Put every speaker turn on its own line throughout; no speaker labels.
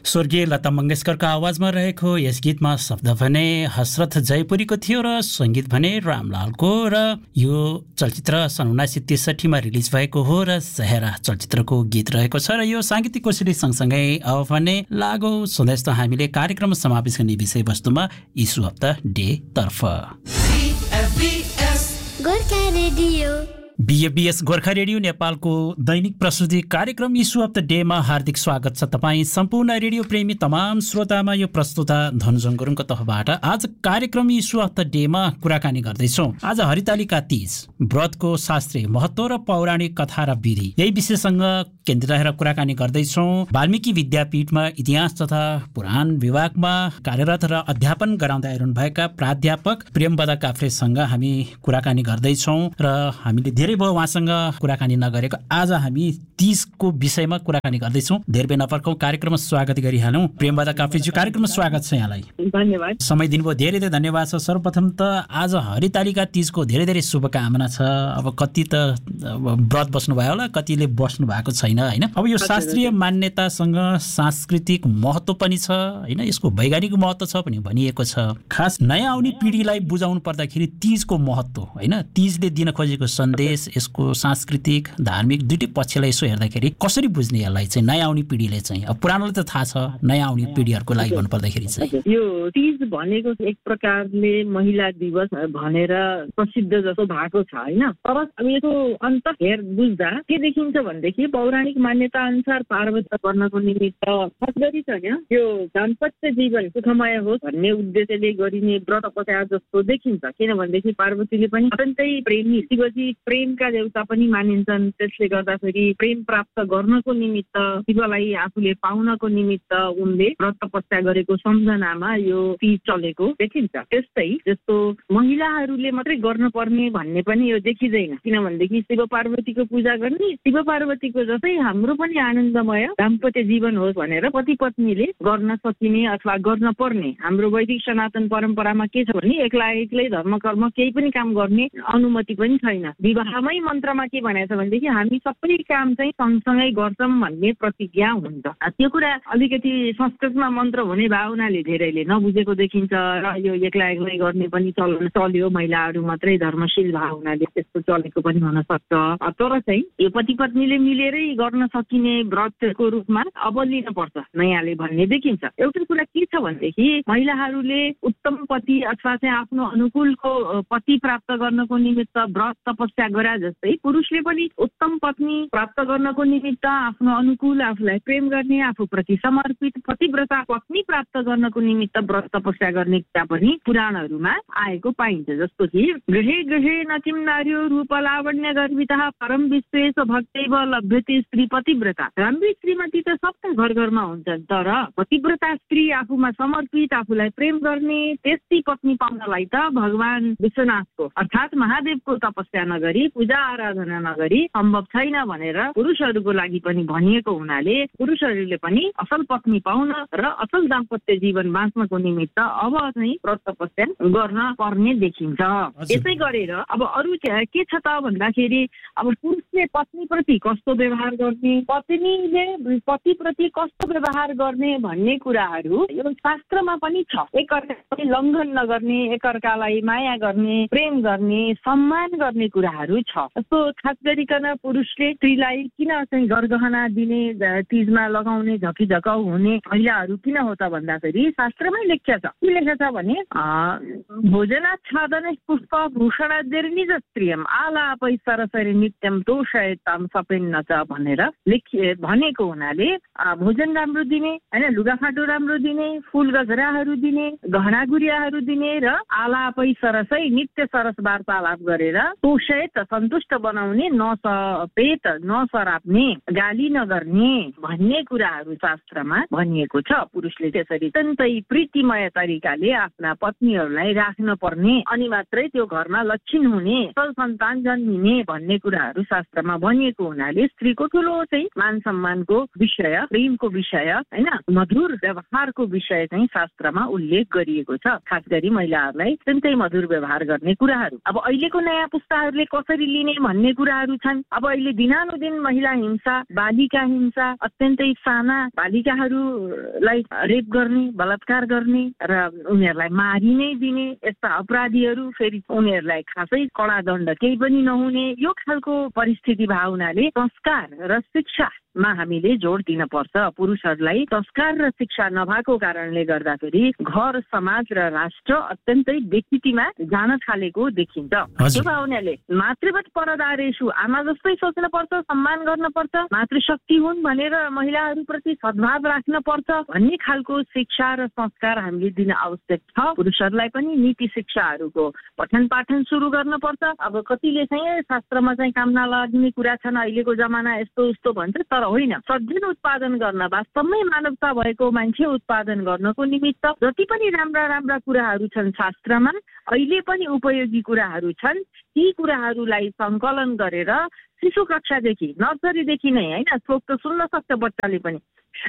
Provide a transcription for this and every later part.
स्वर्गीय लता मंगेशकरका आवाजमा रहेको यस गीतमा शब्द भने हसरत जयपुरीको थियो र संगीत भने रामलालको र यो चलचित्र सन् 1963 मा रिलिज भएको हो र सेहरा चलचित्रको गीत रहेको छ र यो सांगीतिक कोसेली सँगसँगै अब भने लागौ सधैँ त हामीले कार्यक्रम समावेश गर्ने विषयवस्तुमा इशु अफ द डे तर्फ बीएफबीएस गोर्खा रेडियो नेपालको दैनिक प्रस्तुति कार्यक्रम इशु अफ द डेमा हार्दिक स्वागत छ तपाईँ सम्पूर्ण रेडियो प्रेमी तमाम श्रोतामा। यो प्रस्तुता धनजङ गुरुङको तर्फबाट आज कार्यक्रम इशु अफ द डेमा कुराकानी गर्दैछौँ। आज हरितालिका तीज, व्रतको शास्त्रीय महत्त्व र पौराणिक कथा र विधि, यही विषयसँग केन्द्रित रहेर कुराकानी गर्दैछौँ। वाल्मीकि विद्यापीठमा इतिहास तथा पुराण विभागमा कार्यरत र अध्यापन गराउँदै आइरहनुभएका प्राध्यापक प्रेमबदा काफ्रेसँग हामी कुराकानी गर्दैछौँ र हामीले धेरै भयो उहाँसँग कुराकानी नगरेको। आज हामी तीजको विषयमा कुराकानी गर्दैछौँ। धेरै बेर नपर्कौँ, कार्यक्रममा स्वागत गरिहालौँ। प्रेमबदा काफ्रेज्यू, कार्यक्रममा स्वागत छ यहाँलाई।
धन्यवाद।
समय दिनुभयो, धेरै धेरै धन्यवाद छ। सर्वप्रथम त आज हरितालिका तीजको धेरै धेरै शुभकामना छ। अब कति त व्रत बस्नुभयो होला, कतिले बस्नु भएको छैन हैन। अब यो शास्त्रीय मान्यतासँग सांस्कृतिक महत्त्व पनि छ हैन, यसको वैज्ञानिक महत्त्व छ पनि भनिएको छ। खास नयाँ आउने पिँढीलाई बुझाउनु पर्दाखेरि तीजको महत्त्व हैन, तीजले दिन खोजेको सन्देश, यसको सांस्कृतिक धार्मिक दुईटै पक्षलाई यसो हेर्दाखेरि कसरी बुझ्ने यसलाई चाहिँ नयाँ आउने पिँढीले चाहिँ? अब पुरानोलाई त थाहा छ, नयाँ आउने पिँढीहरूको लागि भन्नु पर्दाखेरि चाहिँ
यो तीज भनेको एक प्रकारले महिला दिवस भनेर प्रसिद्ध जस्तो भएको छ हैन। तर अब यसको अन्त हेर बुझ्दा के देखिन्छ भनेदेखि पौराणिक मान्यता अनुसार पार्वती गर्नको निमित्त खास गरी चाहिँ यो दाम्पत्य जीवन सुखमय होस् भन्ने उद्देश्यले गरिने व्रत तपस्या जस्तो देखिन्छ। किनभनेदेखि पार्वतीले पनि अत्यन्तै प्रेमी, शिवजी प्रेमका देवता पनि मानिन्छन्। त्यसले गर्दाखेरि प्रेम प्राप्त गर्नको निमित्त, शिवलाई आफूले पाउनको निमित्त उनले व्रत तपस्या गरेको सम्झनामा यो तीज चलेको देखिन्छ। त्यस्तै जस्तो महिलाहरूले मात्रै गर्नुपर्ने भन्ने पनि यो देखिँदैन। किनभनेदेखि शिव पार्वतीको पूजा गर्ने, शिव पार्वतीको जस्तै हाम्रो पनि आनन्दमय दाम्पत्य जीवन होस् भनेर पति पत्नीले गर्न सकिने अथवा गर्न पर्ने। हाम्रो वैदिक सनातन परम्परामा के छ भने एक्लै धर्म कर्म केही पनि काम गर्ने अनुमति पनि छैन। विवाहमै मन्त्रमा के भनेको छ भनेदेखि हामी सबै काम चाहिँ सँगसँगै गर्छौँ भन्ने प्रतिज्ञा हुन्छ। त्यो कुरा अलिकति संस्कृतमा मन्त्र हुने भावनाले धेरैले नबुझेको देखिन्छ र यो एक्लै गर्ने पनि चलन चल्यो, महिलाहरू मात्रै धर्मशील भावनाले त्यस्तो चलेको पनि हुन सक्छ। तर चाहिँ यो पति पत्नीले मिलेरै गर्न सकिने व्रतको रूपमा अब लिनुपर्छ नयाँले भन्ने देखिन्छ। एउटा कुरा के छ भनेदेखि महिलाहरूले उत्तम पति अथवा चाहिँ आफ्नो अनुकूलको पति प्राप्त गर्नको निमित्त व्रत तपस्या गरे जस्तै पुरुषले पनि उत्तम पत्नी प्राप्त गर्नको निमित्त आफ्नो अनुकूल, आफूलाई प्रेम गर्ने, आफूप्रति समर्पित पतिव्रता पत्नी प्राप्त गर्नको निमित्त व्रत तपस्या गर्ने कुरा पनि पुराणहरूमा आएको पाइन्छ। जस्तो कि गृहे गृहे न किं नार्यो रूप लावण्य गर्वितः परम विश्वेश भक्तैव लभ्यते स्त्री पतिव्रता। राम्री श्रीमती त सबका घर घरमा हुन्छन्, तर पतिव्रता स्त्री आफूमा समर्पित, आफूलाई प्रेम गर्ने त्यस्तै पत्नी पाउनलाई त भगवान विश्वनाथको अर्थात् महादेवको तपस्या नगरी, पूजा आराधना नगरी सम्भव छैन भनेर पुरुषहरूको लागि पनि भनिएको हुनाले पुरुषहरूले पनि असल पत्नी पाउन र असल दाम्पत्य जीवन बाँच्नको निमित्त अब चाहिँ व्रत तपस्या गर्न पर्ने देखिन्छ। यसै गरेर अब अरू के छ त भन्दाखेरि अब पुरुषले पत्नीप्रति कस्तो व्यवहार गर्ने, पत्नीले पतिप्रति कस्तो व्यवहार गर्ने भन्ने कुराहरू यो शास्त्रमा पनि छ। एकअर्कालाई लङ्घन नगर्ने, एकअर्कालाई माया गर्ने, प्रेम गर्ने, सम्मान गर्ने कुराहरू छ। जस्तो खास गरिकन पुरुषले स्त्रीलाई किन चाहिँ गरगहना दिने, तीजमा लगाउने, झकिझकाउ हुने महिलाहरू किन हो त भन्दाखेरि शास्त्रमै लेख्या छ। के लेख्या छ भने भोजनाच्छादन पुष्प भूषणाद्यर्निज स्त्रियम आलापै सरसरी नित्यम तोषयताम सपेन्न च भनेर भनेको हुनाले भोजन राम्रो दिने हैन, लुगाफाटो राम्रो दिने, फुल गजराहरू दिने, गहना गुरियाहरू दिने र आलापै सरसै नित्य सरस वार्तालाप गरेर तोषयत सन्तुष्ट बनाउने, नसपेत नसराप्ने, गाली नगर्ने भन्ने कुराहरू शास्त्रमा भनिएको छ। पुरुषले त्यसरी अत्यन्तै प्रीतिमयता तरिकाले आफ्ना पत्नीहरूलाई राख्न पर्ने अनि मात्रै त्यो घरमा लक्षण हुने, सन्तान जन्मिने भन्ने कुराहरू शास्त्रमा भनिएको हुनाले स्त्रीको ठुलो चाहिँ मान सम्मानको विषय, प्रेमको विषय हैन, मधुर व्यवहारको विषय चाहिँ शास्त्रमा उल्लेख गरिएको छ। खास गरी महिलाहरूलाई अत्यन्तै मधुर व्यवहार गर्ने कुराहरू। अब अहिलेको नयाँ पुस्ताहरूले कसरी लिने भन्ने कुराहरू छन्। अब अहिले दिनानुदिन महिला हिंसा, बालिका हिंसा, अत्यन्तै साना बालिकाहरूलाई रेप गर्ने, बलात्कार गर्ने र उनीहरूलाई मारि नै दिने यस्ता अपराधीहरू, फेरि उनीहरूलाई खासै कडा दण्ड केही पनि नहुने, यो खालको परिस्थिति भावनाले संस्कार र शिक्षामा हामीले जोड दिन पर्छ। पुरुषहरूलाई संस्कार र शिक्षा नभएको कारणले गर्दाखेरि घर, समाज र राष्ट्र अत्यन्तै विकृतिमा जान थालेको देखिन्छ। त्यो भावनाले मातृवत परदारेषु, आमा जस्तै सोच्न पर्छ, सम्मान गर्न पर्छ, मातृशक्ति हुन् भनेर महिलाहरूप्रति सद्भाव राख्न पर्छ भन्ने खालको शिक्षा र संस्कार हामीले दिन आवश्यक छ। पुरुषहरूलाई पनि नीति शिक्षाहरूको पठन पाठन सुरु गर्न पर्छ। अब कतिले चाहिँ शास्त्रमा चाहिँ काम नलाग्ने कुरा छन्, अहिलेको जमाना यस्तो उस्तो भन्छ, तर होइन। सज्जन उत्पादन गर्न, वास्तवमै मानवता भएको मान्छे उत्पादन गर्नको निमित्त जति पनि राम्रा राम्रा कुराहरू छन् शास्त्रमा, अहिले पनि उपयोगी कुराहरू छन्, ती कुराहरूलाई सङ्कलन गरेर शिशु कक्षादेखि, नर्सरीदेखि नै होइन, श्लोक त सुन्न सक्छ बच्चाले पनि।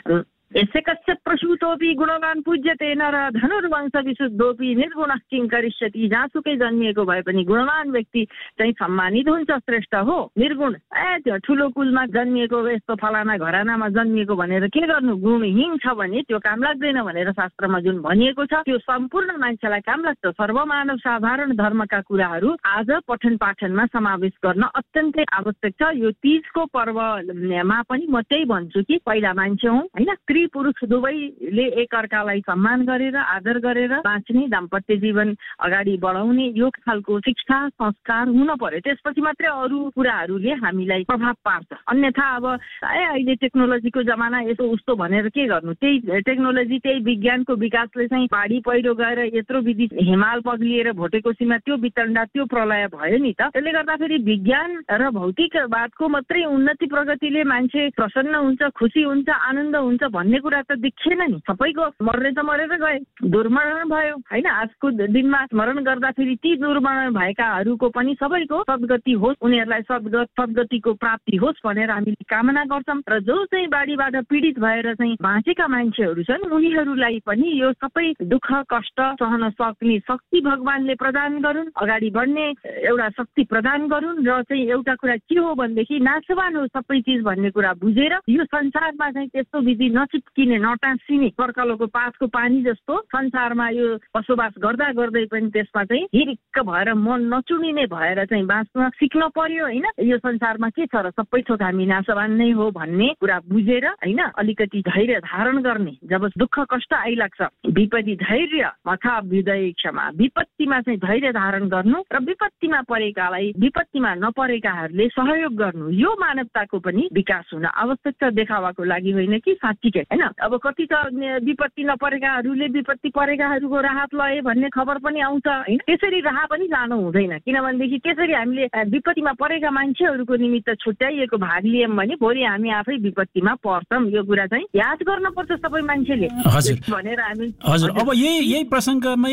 यस्य कस्य प्रसूतोपि गुणवान पूज्यते नर धनुर्वंश विशुद्धोपि निर्गुणः किं करिष्यति। जहाँसुकै जन्मिएको भए पनि गुणवान व्यक्ति चाहिँ सम्मानित हुन्छ, श्रेष्ठ हो। निर्गुण त्यो ठुलो कुलमा जन्मिएको, यस्तो फलाना घरानामा जन्मिएको भनेर के गर्नु, गुणहीन छ भने त्यो काम लाग्दैन भनेर शास्त्रमा जुन भनिएको छ त्यो सम्पूर्ण मान्छेलाई काम लाग्छ। सर्वमानव साधारण धर्मका कुराहरू आज पठन पाठनमा समावेश गर्न अत्यन्तै आवश्यक छ। यो तीजको पर्वमा पनि म त्यही भन्छु कि पहिला मान्छे हौँ होइन, स्त्री पुरुष दुवैले एकअर्कालाई सम्मान गरेर, आदर गरेर बाँच्ने, दाम्पत्य जीवन अगाडि बढाउने यो खालको शिक्षा संस्कार हुन पर्यो। त्यसपछि मात्रै अरू कुराहरूले हामीलाई प्रभाव पार्छ। अन्यथा अब अहिले टेक्नोलोजीको जमाना यस्तो उस्तो भनेर के गर्नु, त्यही टेक्नोलोजी, त्यही विज्ञानको विकासले चाहिँ बाढी पहिरो गएर यत्रो विधि हिमाल पग्लिएर भोटेकोसीमा त्यो वितण्डा, त्यो प्रलय भयो नि त। त्यसले गर्दाखेरि विज्ञान र भौतिकवादको मात्रै उन्नति प्रगतिले मान्छे प्रसन्न हुन्छ, खुसी हुन्छ, आनन्द हुन्छ भन्ने कुरा त देखिएन नि। सबैको मर्ने त मरेर गए, दुर्मरण भयो होइन। आजको दिनमा स्मरण गर्दाखेरि ती दुर्मरण भएकाहरूको पनि सबैको सद्गति होस्, उनीहरूलाई सद्गतिको प्राप्ति होस् भनेर हामीले कामना गर्छौँ। र जो चाहिँ बाढीबाट पीडित भएर चाहिँ बाँचेका मान्छेहरू छन् उनीहरूलाई पनि यो सबै दुःख कष्ट सहन सक्ने शक्ति भगवानले प्रदान गरून्, अगाडि बढ्ने एउटा शक्ति प्रदान गरून्। र चाहिँ एउटा कुरा के हो भनेदेखि नाशवान हो सबै चिज भन्ने कुरा बुझेर यो संसारमा चाहिँ त्यस्तो विधि नचिप्किने, नटाँसिने, पर्कलोको पासको पानी जस्तो संसारमा यो बसोबास गर्दा गर्दै पनि त्यसमा चाहिँ हिरिक्क भएर मन नचुनिने भएर चाहिँ बाँच्न सिक्न पर्यो होइन। यो संसारमा के छ र, सबै थोक हामी नाशवान नै हो भन्ने कुरा बुझेर होइन, अलिकति धैर्य धारण गर्ने। जब दुःख कष्ट आइलाग्छ, विपत्ति धैर्य मथा अभ्युदय क्षमा, विपत्तिमा चाहिँ धैर्य धारण गर्नु र विपत्तिमा परेकालाई विपत्तिमा नपरेकाहरूले सहयोग गर्नु, यो मानवताको पनि विकास हुन आवश्यक छ। देखावाको लागि होइन कि साँच्चीकै होइन। अब कति त विपत्ति नपरेकाहरूले विपत्ति परेकाहरूको राहत लए भन्ने खबर पनि आउँछ होइन। त्यसरी राह पनि लानु हुँदैन, किनभनेदेखि त्यसरी हामीले विपत्तिमा परेका मान्छेहरूको निमित्त छुट्याइएको भाग लियौँ भने भोलि हामी आफै विपत्तिमा पर्छौँ। यो कुरा चाहिँ याद गर्नुपर्छ सबै मान्छेले भनेर हामी।
हजुर, अब यही प्रसङ्गमै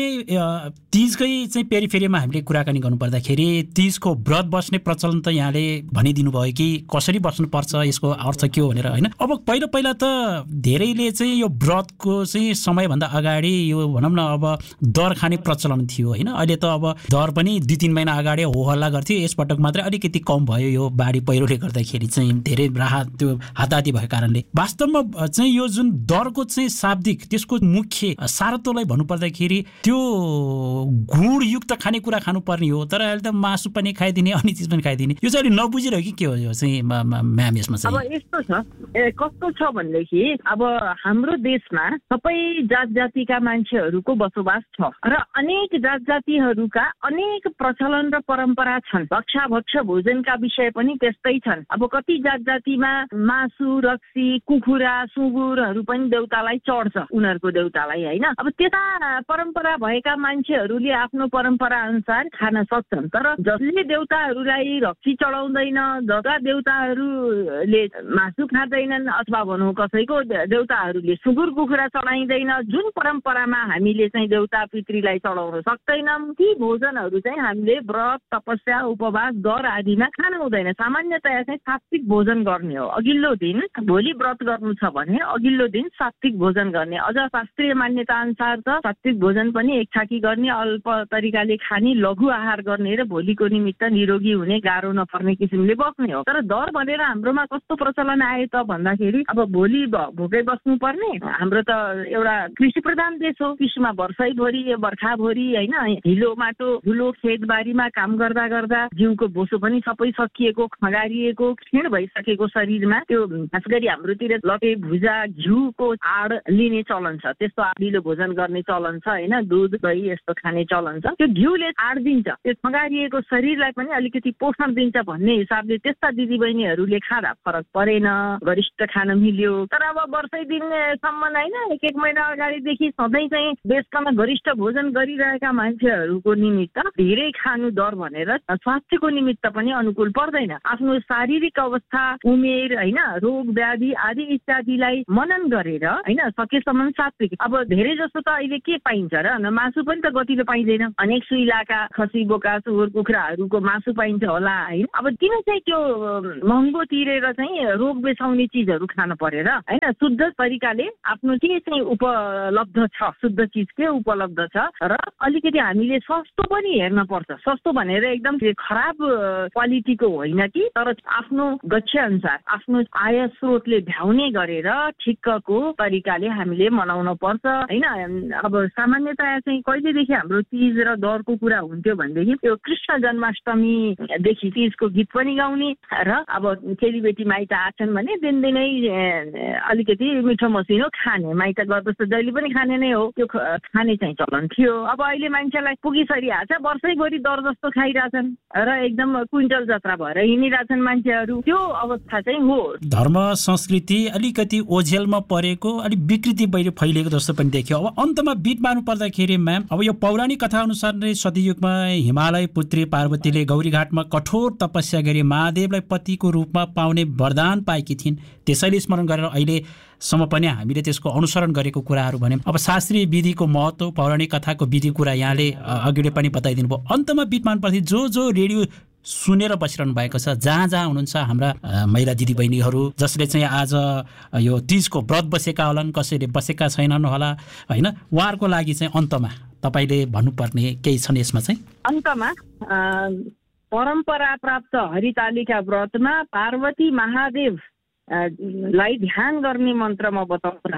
तीजकै चाहिँ पेरिफेरीमा हामीले कुराकानी गर्नुपर्दाखेरि तीजको व्रत बस्ने प्रचलन त यहाँले भनिदिनु भयो कि कसरी बस्नुपर्छ, यसको अर्थ के हो भनेर होइन। अब पहिला त धेरैले चाहिँ यो व्रतको चाहिँ समयभन्दा अगाडि यो भनौँ न अब दर खाने प्रचलन थियो होइन। अहिले त अब दर पनि 2-3 महिना अगाडि हो हल्ला गर्थ्यो, यसपटक मात्रै अलिकति कम भयो यो बाढी पहिरोले गर्दाखेरि चाहिँ धेरै राहत त्यो हाताहाती भएको कारणले। वास्तवमा चाहिँ यो जुन दरको चाहिँ शाब्दिक त्यसको मुख्य सारत्वलाई भन्नुपर्दाखेरि त्यो गुणयुक्त खानेकुरा खानुपर्ने हो, तर अहिले त मासु पनि खाइदिने, अन्य चिज पनि खाइदिने, यो चाहिँ अहिले नबुझिरह्यो कि के हो यो चाहिँ म्याम यसमा चाहिँ?
अब यस्तो छ, कस्तो छ भनेदेखि अब हाम्रो देशमा सबै जात जातिका मान्छेहरूको बसोबास छ र अनेक जात जातिहरूका अनेक प्रचलन र परम्परा छन्। भक्ष भोजनका विषय पनि त्यस्तै छन्। अब कति जात जातिमा मासु, रक्सी, कुखुरा, सुँगुरहरू पनि देउतालाई चढ्छ, उनीहरूको देउतालाई होइन। अब त्यता परम्परा भएका मान्छेहरूले आफ्नो परम्परा अनुसार खान सक्छन्, तर जसले देउताहरूलाई रक्सी चढाउँदैन, जसका देउताहरूले मासु खाँदैनन्, अथवा भनौँ कसैको देउताहरूले सुँगुर कुखुरा चढाइँदैन, जुन परम्परामा हामीले चाहिँ देउता पितृलाई चढाउन सक्दैनौँ ती भोजनहरू चाहिँ हामीले व्रत तपस्या उपवास दर आदिमा खान हुँदैन। सामान्यतया चाहिँ सात्विक भोजन गर्ने हो। अघिल्लो दिन भोलि व्रत गर्नु छ भने अघिल्लो दिन सात्विक भोजन गर्ने। अझ शास्त्रीय मान्यता अनुसार त सात्विक भोजन पनि एक छाकी गर्ने, अल्प तरिकाले खाने, लघु आहार गर्ने र भोलिको निमित्त निरोगी हुने, गाह्रो नपर्ने किसिमले बस्ने हो। तर दर भनेर हाम्रोमा कस्तो प्रचलन आयो त भन्दाखेरि अब भोलि भोकै बस्नुपर्ने, हाम्रो त एउटा कृषि प्रधान देश हो। कृषिमा वर्षैभरि बर्खाभरि होइन हिलो माटो धुलो खेतबारीमा काम गर्दा गर्दा जिउको बोसो पनि सबै सकिएको, खगारिएको, क्षीण भइसकेको शरीरमा त्यो खास गरी हाम्रोतिर लटे भुजा घिउको आड लिने चलन छ। त्यस्तो आडिलो भोजन गर्ने चलन छ होइन, दुध दही यस्तो खाने चलन छ। त्यो घिउले आड दिन्छ, त्यो खगारिएको शरीरलाई पनि अलिकति पोषण दिन्छ भन्ने हिसाबले त्यस्ता दिदीबहिनीहरूले खाँदा फरक परेन, गरिष्ठ खान मिल्यो। तर अब वर्षै दिनसम्म होइन एक महिना अगाडिदेखि सधैँ चाहिँ देशकामा गरिष्ठ भोजन गरिरहेका मान्छेहरूको निमित्त धेरै खानु दर भनेर स्वास्थ्यको निमित्त पनि अनुकूल पर्दैन। आफ्नो शारीरिक अवस्था, उमेर होइन, रोग व्याधि आदि इत्यादिलाई मनन गरेर होइन सकेसम्म सात्विक। अब धेरै जसो त अहिले के पाइन्छ र, मासु पनि त गतिलो पाइँदैन। अनेक सुइलाका खसी बोका सुँगुर कुखुराहरूको मासु पाइन्छ होला होइन। अब किन चाहिँ त्यो महँगो तिरेर चाहिँ रोग बेसाउने चिजहरू खान परेर होइन। शुद्ध तरिकाले आफ्नो के चाहिँ उपलब्ध छ, शुद्ध चिज के उपलब्ध छ र अलिकति हामीले सस्तो पनि हेर्न पर्छ। सस्तो भनेर एकदम खराब क्वालिटीको होइन कि, तर आफ्नो गच्छ अनुसार आफ्नो आय स्रोतले भ्याउने गरेर ठिक्कको तरिकाले हामीले मनाउन पर्छ होइन। अब सामान्यतया चाहिँ कहिलेदेखि हाम्रो तीज र दरको कुरा हुन्थ्यो भनेदेखि त्यो कृष्ण जन्माष्टमीदेखि तीजको गीत पनि गाउने र अब चेलीबेटी माइत आछन् भने दिनदिनै अलिकति मिठो मसिनो खाने, माइत गएपछि जहिले पनि खाने नै हो, त्यो खाने चाहिँ चलन थियो। अब अहिले मान्छेलाई पुगिसरिहाल्छ, वर्षैभरि दर जस्तो खाइरहेछन् र एकदम क्विन्टल जत्रा भएर हिँडिरहेछन् मान्छेहरू। त्यो अवस्था चाहिँ हो।
धर्म संस्कृति अलिकति ओझेलमा परेको, अलिक विकृति फैलिएको जस्तो पनि देखियो। अब अन्तमा बिट मार्नु पर्दाखेरि म्याम, अब यो पौराणिक कथा अनुसार नै सतीयुगमा हिमालय पुत्री पार्वतीले गौरीघाटमा कठोर तपस्या गरी महादेवलाई पतिको रूपमा पाउने वरदान पाएकी थिइन्। त्यसैले स्मरण गरेर अहिलेसम्म पनि हामीले त्यसको अनुसरण गरेको कुराहरू भन्यौँ। अब शास्त्रीय विधिको महत्त्व, पौराणिक कथाको विधि कुरा यहाँले अघि पनि बताइदिनु भयो। अन्तमा बिट मार्नुपर्छ जो रेडियो सुनेर बसिरहनु भएको छ, जहाँ जहाँ हुनुहुन्छ हाम्रा महिला दिदीबहिनीहरू जसले चाहिँ आज यो तीजको व्रत बसेका होलान्, कसैले बसेका छैनन् होला होइन, उहाँहरूको लागि चाहिँ अन्तमा तपाईँले भन्नुपर्ने केही छन् यसमा चाहिँ?
अन्तमा परम्परा प्राप्त हरितालिका व्रतमा पार्वती महादेव लाई ध्यान गर्ने मन्त्र म बताउँछु।